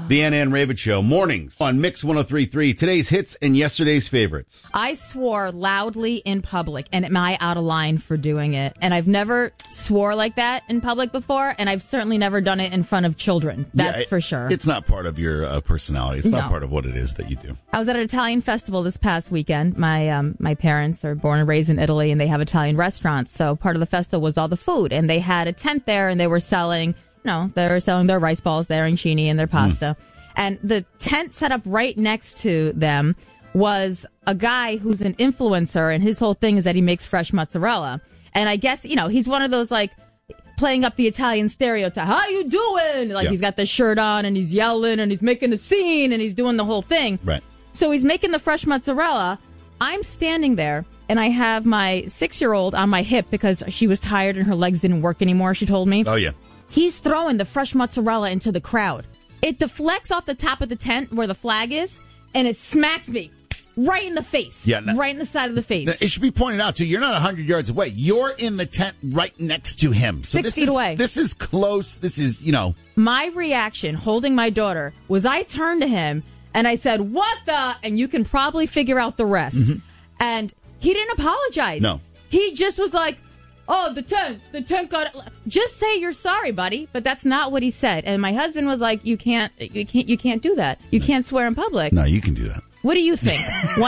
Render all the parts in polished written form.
The Anna and Ravitch Show, mornings on Mix 103.3. Today's hits and yesterday's favorites. I swore loudly in public, and am I out of line for doing it? And I've never swore like that in public before, and I've certainly never done it in front of children. That's for sure. It's not part of your personality. It's not part of what it is that you do. I was at an Italian festival this past weekend. My parents are born and raised in Italy, and they have Italian restaurants. So part of the festival was all the food, and they had a tent there, and they were selling their rice balls, their arancini, and their pasta. And the tent set up right next to them was a guy who's an influencer, and his whole thing is that he makes fresh mozzarella. And I guess, he's one of those, playing up the Italian stereotype. How you doing? He's got the shirt on, and he's yelling, and he's making a scene, and he's doing the whole thing. Right. So he's making the fresh mozzarella. I'm standing there, and I have my 6-year-old on my hip because she was tired and her legs didn't work anymore, she told me. Oh, yeah. He's throwing the fresh mozzarella into the crowd. It deflects off the top of the tent where the flag is, and it smacks me right in the face. Yeah, right in the side of the face. It should be pointed out, too, you're not 100 yards away. You're in the tent right next to him. So 6 feet away. This is close. This is, My reaction, holding my daughter, was I turned to him, and I said, what the? And you can probably figure out the rest. Mm-hmm. And he didn't apologize. No. He just was like, oh, the tent got it. Just say you're sorry, buddy. But that's not what he said. And my husband was like, you can't do that. You can't swear in public. No, you can do that. What do you think?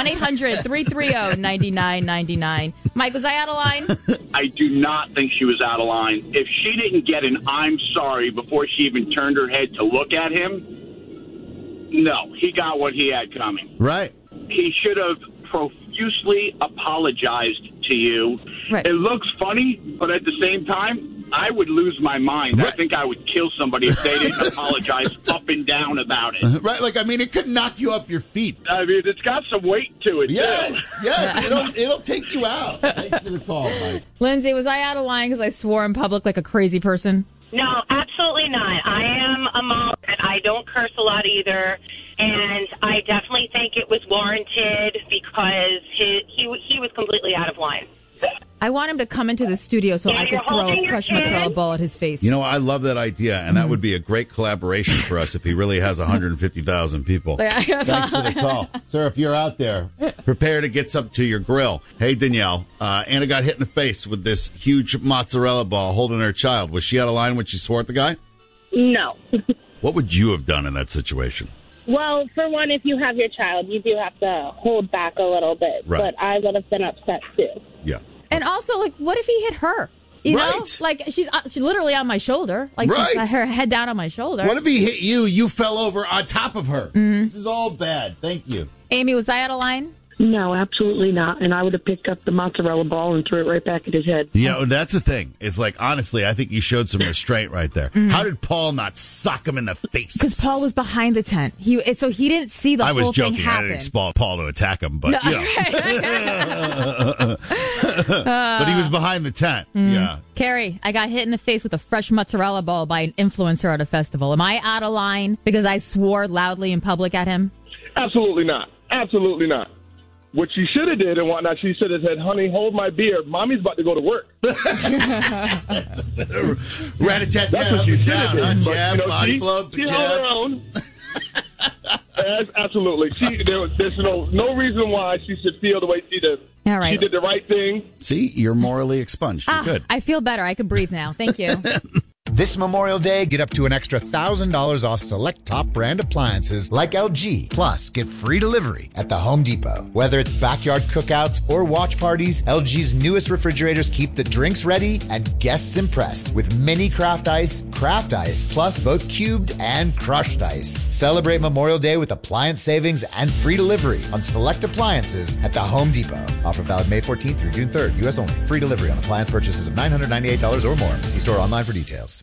1-800-330-9999. Mike, was I out of line? I do not think she was out of line. If she didn't get an I'm sorry before she even turned her head to look at him, no, he got what he had coming. Right. He should have profusely apologized to you. Right. It looks funny, but at the same time, I would lose my mind. Right. I think I would kill somebody if they didn't apologize up and down about it. Right, it could knock you off your feet. I mean, it's got some weight to it, yes, it'll take you out. Thanks for the call, Mike. Lindsay, was I out of line because I swore in public like a crazy person? No, absolutely not. I am a mom, and I don't curse a lot either. And I definitely think it was warranted because he was completely out of line. I want him to come into the studio so I could throw a fresh mozzarella ball at his face. I love that idea, and that would be a great collaboration for us if he really has 150,000 people. Thanks for the call. Sir, if you're out there, prepare to get something to your grill. Hey, Danielle, Anna got hit in the face with this huge mozzarella ball holding her child. Was she out of line when she swore at the guy? No. What would you have done in that situation? Well, for one, if you have your child, you do have to hold back a little bit. Right. But I would have been upset, too. Yeah. And also, what if he hit her? You know? She's literally on my shoulder. She's got her head down on my shoulder. What if he hit you? You fell over on top of her. Mm-hmm. This is all bad. Thank you. Amy, was I out of line? No, absolutely not. And I would have picked up the mozzarella ball and threw it right back at his head. That's the thing. It's honestly, I think you showed some restraint right there. Mm-hmm. How did Paul not sock him in the face? Because Paul was behind the tent. So he didn't see the whole thing happen. I was joking. I didn't expect Paul to attack him, but, but he was behind the tent. Mm-hmm. Yeah. Carrie, I got hit in the face with a fresh mozzarella ball by an influencer at a festival. Am I out of line because I swore loudly in public at him? Absolutely not. Absolutely not. What she should have did and whatnot, she should have said, honey, hold my beer. Mommy's about to go to work. Rat-a-tat-tat, that's what she should have did. Jab, body blow, she held her own. Absolutely. There's no reason why she should feel the way she did. All right. She did the right thing. See, you're morally expunged. You're good. I feel better. I can breathe now. Thank you. This Memorial Day, get up to an extra $1,000 off select top brand appliances like LG. Plus, get free delivery at the Home Depot. Whether it's backyard cookouts or watch parties, LG's newest refrigerators keep the drinks ready and guests impressed with mini craft ice, plus both cubed and crushed ice. Celebrate Memorial Day with appliance savings and free delivery on select appliances at the Home Depot. Offer valid May 14th through June 3rd. U.S. only. Free delivery on appliance purchases of $998 or more. See store online for details.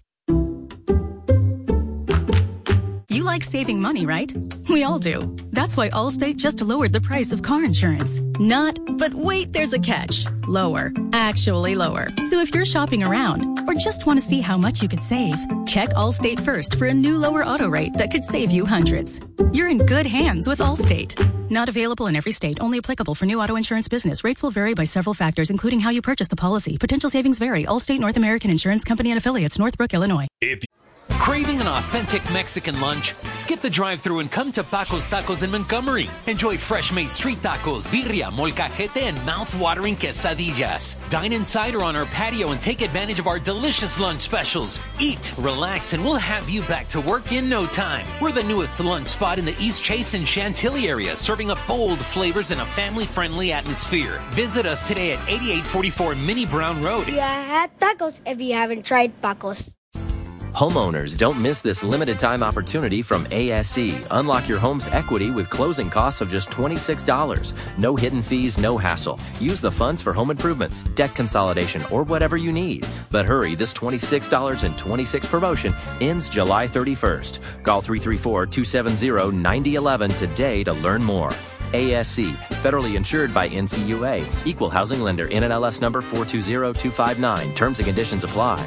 You like saving money, right? We all do. That's why Allstate just lowered the price of car insurance. But wait, there's a catch. Lower. Actually lower. So if you're shopping around or just want to see how much you could save, check Allstate first for a new lower auto rate that could save you hundreds. You're in good hands with Allstate. Not available in every state. Only applicable for new auto insurance business. Rates will vary by several factors, including how you purchase the policy. Potential savings vary. Allstate North American Insurance Company and Affiliates, Northbrook, Illinois. Craving an authentic Mexican lunch? Skip the drive-thru and come to Paco's Tacos in Montgomery. Enjoy fresh-made street tacos, birria, molcajete, and mouth-watering quesadillas. Dine inside or on our patio and take advantage of our delicious lunch specials. Eat, relax, and we'll have you back to work in no time. We're the newest lunch spot in the East Chase and Chantilly area, serving up bold flavors in a family-friendly atmosphere. Visit us today at 8844 Minnie Brown Road. You had tacos if you haven't tried Paco's. Homeowners, don't miss this limited time opportunity from ASE. Unlock your home's equity with closing costs of just $26. No hidden fees, no hassle. Use the funds for home improvements, debt consolidation, or whatever you need. But hurry, this $26.26 promotion ends July 31st. Call 334-270-9011 today to learn more. ASC, federally insured by NCUA. Equal housing lender, NMLS number 420259. Terms and conditions apply.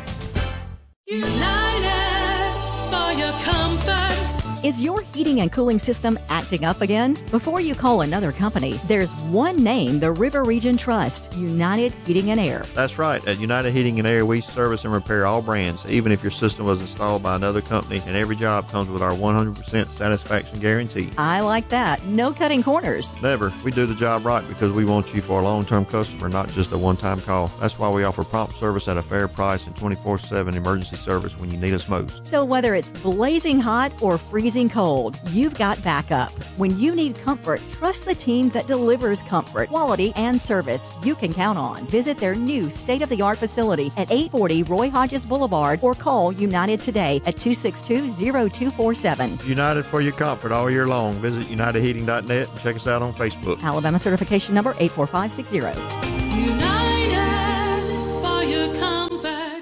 United for your comfort. Is your heating and cooling system acting up again? Before you call another company, there's one name the River Region trusts: United Heating and Air. That's right. At United Heating and Air, we service and repair all brands, even if your system was installed by another company, and every job comes with our 100% satisfaction guarantee. I like that. No cutting corners. Never. We do the job right because we want you for a long-term customer, not just a one-time call. That's why we offer prompt service at a fair price and 24/7 emergency service when you need us most. So whether it's blazing hot or freezing cold, you've got backup. When you need comfort, trust the team that delivers comfort, quality, and service you can count on. Visit their new state-of-the-art facility at 840 Roy Hodges Boulevard or call United today at 262-0247. United for your comfort all year long. Visit UnitedHeating.net and check us out on Facebook. Alabama certification number 84560. United for your comfort.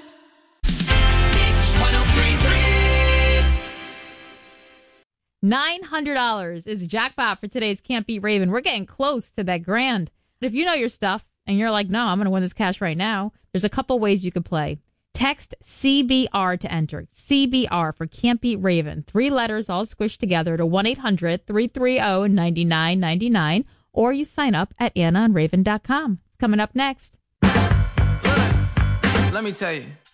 $900 is jackpot for today's Can't Beat Raven. We're getting close to that grand. But if you know your stuff and you're like, no, I'm going to win this cash right now, there's a couple ways you could play. Text CBR to enter. CBR for Can't Beat Raven. 3 letters all squished together to 1-800-330-9999. Or you sign up at AnnaandRaven.com. It's coming up next. Let me tell you.